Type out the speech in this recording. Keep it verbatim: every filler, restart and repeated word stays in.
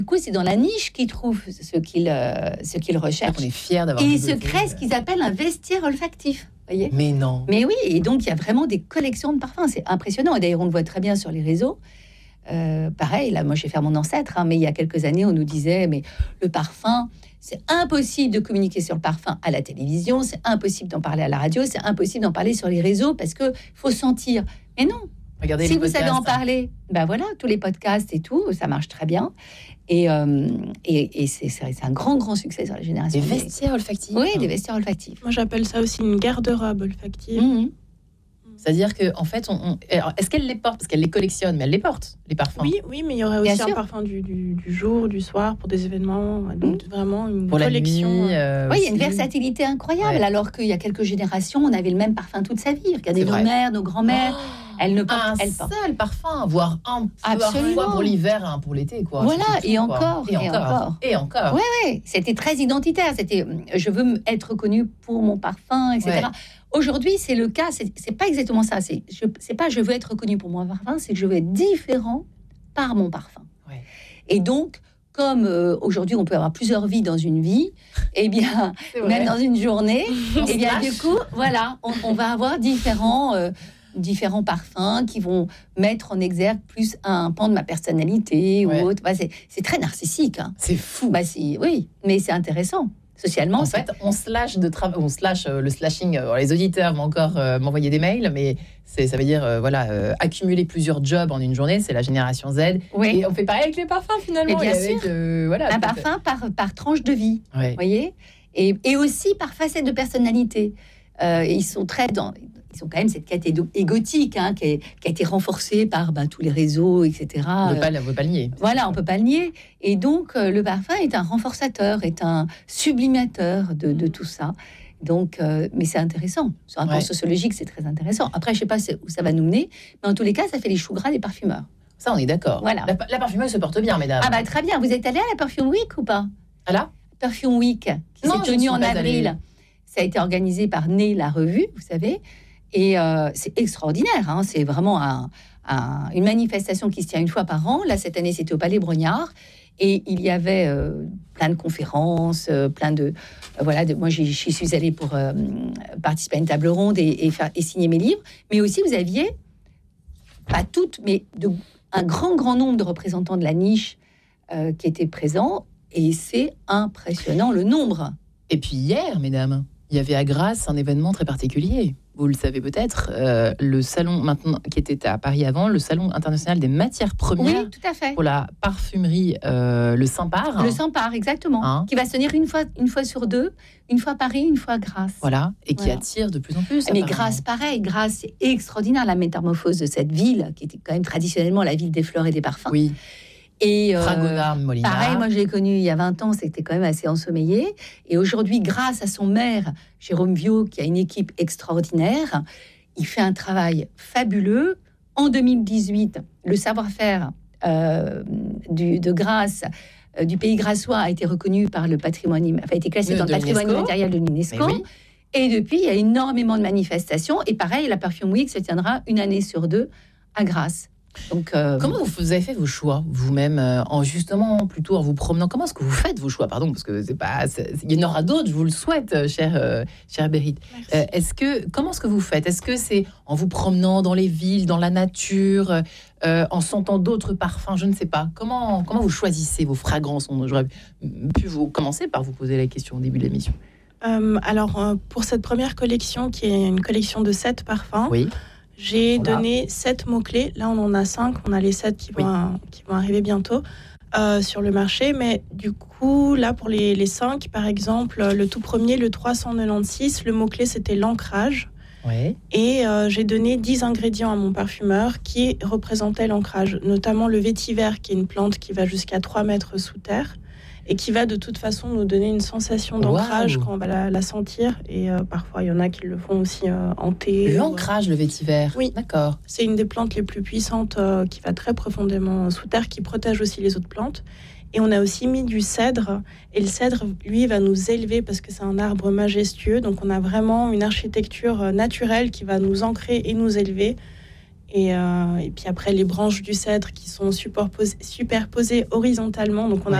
Du coup, c'est dans la niche qu'ils trouvent ce qu'ils, euh, ce qu'ils recherchent. On est fiers d'avoir. Et ils se créent ce qu'ils appellent un vestiaire olfactif. Voyez ? Mais non. Mais oui, et donc il y a vraiment des collections de parfums. C'est impressionnant. Et d'ailleurs, on le voit très bien sur les réseaux. Euh, pareil, là, moi, je vais faire mon ancêtre. Hein, mais il y a quelques années, on nous disait, mais le parfum, c'est impossible de communiquer sur le parfum à la télévision. C'est impossible d'en parler à la radio. C'est impossible d'en parler sur les réseaux parce que faut sentir. Mais non. Regardez si les vous podcasts, savez en hein. parler, ben voilà, tous les podcasts et tout, ça marche très bien. Et, euh, et, et c'est, c'est, c'est un grand, grand succès sur la génération. Des vestiaires olfactifs. Oui, des vestiaires olfactifs. Moi, j'appelle ça aussi une garde-robe olfactive. Mmh. C'est-à-dire que, en fait, on, on, alors, est-ce qu'elle les porte? Parce qu'elle les collectionne, mais elle les porte, les parfums. Oui, oui, mais il y aurait Bien aussi sûr. un parfum du, du, du jour, du soir, pour des événements. Donc, vraiment une Pour collection. la nuit. Euh, Oui, il y a une aussi. versatilité incroyable, Ouais. alors qu'il y a quelques générations, on avait le même parfum toute sa vie. Regardez C'est nos vrai. mères, nos grands-mères, elles ne portent, Un elles portent. seul parfum, voire un Absolument. parfois pour l'hiver, un pour l'été, quoi. Voilà, C'est tout, et quoi. encore, et et encore, encore. et encore. Ouais, ouais, c'était très identitaire. C'était, je veux m- être reconnue pour mon parfum, et cetera. Ouais. Aujourd'hui, c'est le cas. C'est, c'est pas exactement ça. C'est, je, c'est pas je veux être reconnue pour mon parfum, c'est que je veux être différent par mon parfum. Ouais. Et donc, comme euh, aujourd'hui, on peut avoir plusieurs vies dans une vie, eh bien, C'est vrai. même dans une journée, On eh se bien, lâche. du coup, voilà, on, on va avoir différents. Euh, différents parfums qui vont mettre en exergue plus un pan de ma personnalité Ouais. ou autre. Bah, c'est, c'est très narcissique. Hein. C'est fou. Bah, c'est, oui, mais c'est intéressant. Socialement, En c'est- fait, on se lâche de travail, on se lâche euh, le slashing. euh, les auditeurs vont encore euh, m'envoyer des mails, mais c'est, ça veut dire euh, voilà, euh, accumuler plusieurs jobs en une journée. C'est la génération Z. oui, Et on fait pareil avec les parfums finalement. Mais bien et avec, euh, voilà, un tout à fait. parfum par, par tranche de vie, Ouais. vous voyez, et, et aussi par facette de personnalité. Euh, ils sont très dans, ils ont quand même cette quête égo- égotique hein, qui, est- qui a été renforcée par ben, tous les réseaux, et cetera. On ne veut pas, on veut pas le nier. Voilà, on peut pas le nier. Et donc, euh, le parfum est un renforçateur, est un sublimateur de, de tout ça. Donc, euh, mais c'est intéressant. Sur un plan Ouais. sociologique, c'est très intéressant. Après, je sais pas c'est- où ça va nous mener, mais en tous les cas, ça fait les choux gras des parfumeurs. Ça, on est d'accord. Voilà. La, la parfumeuse se porte bien, mesdames. Ah bah très bien. Vous êtes allé à la Perfume Week ou pas? Ah là Perfume Week, qui Non, s'est je ne tenue suis en pas avril. allée. Ça a été organisé par Né, la revue, vous savez. Et euh, c'est extraordinaire. Hein. C'est vraiment un, un- une manifestation qui se tient une fois par an. Là, cette année, c'était au Palais Brognard. Et il y avait euh, plein de conférences, euh, plein de... euh, voilà, de, moi, j'y, j'y suis allée pour euh, participer à une table ronde et, et, faire, et signer mes livres. Mais aussi, vous aviez, pas toutes, mais de, un grand, grand nombre de représentants de la niche euh, qui étaient présents. Et c'est impressionnant, le nombre. Et puis hier, mesdames, il y avait à Grasse un événement très particulier. Vous le savez peut-être, euh, le salon maintenant qui était à Paris avant, le salon international des matières premières Oui, tout à fait. pour la parfumerie, euh, le Saint-Par. Le Saint-Par, exactement. Hein. Qui va se tenir une fois, une fois sur deux, une fois à Paris, une fois à Grasse. Voilà, et qui Voilà. attire de plus en plus. Mais apparemment. Grasse, pareil, Grasse, c'est extraordinaire la métamorphose de cette ville, qui était quand même traditionnellement la ville des fleurs et des parfums. Oui, Et euh, Fragonard, Molinard. pareil, moi je l'ai connu il y a vingt ans, c'était quand même assez ensommeillé. Et aujourd'hui, grâce à son maire, Jérôme Viau, qui a une équipe extraordinaire, il fait un travail fabuleux. En deux mille dix-huit, le savoir-faire euh, du, de Grasse, euh, du pays grassois, a été reconnu par le patrimoine, im- enfin, a été classé De- dans le de patrimoine l'UNESCO. immatériel de l'UNESCO. Mais oui. Et depuis, il y a énormément de manifestations. Et pareil, la Perfume Week se tiendra une année sur deux à Grasse. Donc, euh, Comment vous, vous avez fait vos choix vous-même, euh, en justement plutôt en vous promenant? Comment est-ce que vous faites vos choix? Pardon, parce que c'est pas, c'est- il y en aura d'autres. Je vous le souhaite, euh, chère, euh, chère Bérit. Merci. Euh, est-ce que comment est-ce que vous faites? Est-ce que c'est en vous promenant dans les villes, dans la nature, euh, en sentant d'autres parfums? Je ne sais pas. Comment comment vous choisissez vos fragrances? On- J'aurais pu vous commencer par vous poser la question au début de l'émission. Euh, alors, euh, pour cette première collection, qui est une collection de sept parfums, Oui. j'ai Voilà. donné sept mots-clés. Là, on en a cinq. On a les sept qui vont, Oui. euh, qui vont arriver bientôt euh, sur le marché. Mais du coup, là, pour les, les cinq, par exemple, le tout premier, le trois cent quatre-vingt-seize, le mot-clé, c'était l'ancrage. Oui. Et euh, j'ai donné dix ingrédients à mon parfumeur qui représentaient l'ancrage, notamment le vétiver, qui est une plante qui va jusqu'à trois mètres sous terre et qui va de toute façon nous donner une sensation d'ancrage Waouh. quand on va la, la sentir. Et euh, parfois, il y en a qui le font aussi euh, en thé. L'ancrage, le vétiver. Oui. D'accord. C'est une des plantes les plus puissantes euh, qui va très profondément sous terre, qui protège aussi les autres plantes. Et on a aussi mis du cèdre. Et le cèdre, lui, va nous élever parce que c'est un arbre majestueux. Donc, on a vraiment une architecture euh, naturelle qui va nous ancrer et nous élever. Et, euh, et puis après, les branches du cèdre qui sont superposées, superposées horizontalement. Donc, on Ouais.